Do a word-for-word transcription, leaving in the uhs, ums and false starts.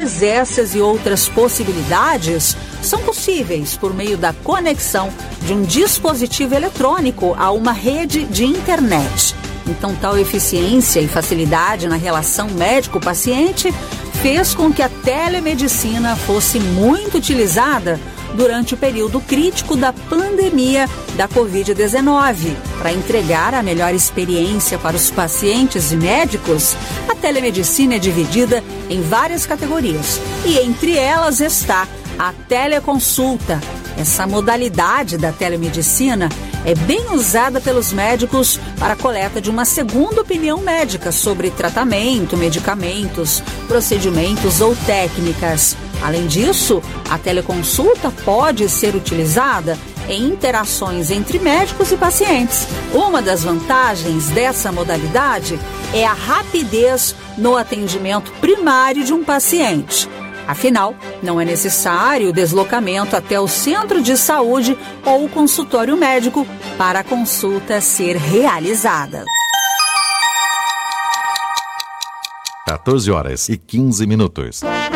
Todas essas e outras possibilidades são possíveis por meio da conexão de um dispositivo eletrônico a uma rede de internet. Então, tal eficiência e facilidade na relação médico-paciente fez com que a telemedicina fosse muito utilizada durante o período crítico da pandemia da covid dezenove. Para entregar a melhor experiência para os pacientes e médicos, a telemedicina é dividida em várias categorias e entre elas está a teleconsulta. Essa modalidade da telemedicina é bem usada pelos médicos para a coleta de uma segunda opinião médica sobre tratamento, medicamentos, procedimentos ou técnicas. Além disso, a teleconsulta pode ser utilizada em interações entre médicos e pacientes. Uma das vantagens dessa modalidade é a rapidez no atendimento primário de um paciente. Afinal, não é necessário o deslocamento até o centro de saúde ou o consultório médico para a consulta ser realizada. quatorze horas e quinze minutos.